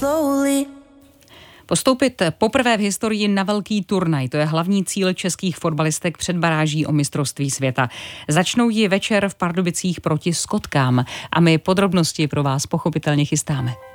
slowly. Postoupit poprvé v historii na velký turnaj, to je hlavní cíl českých fotbalistek před baráží o mistrovství světa. Začnou ji večer v Pardubicích proti Skotkám a my podrobnosti pro vás pochopitelně chystáme.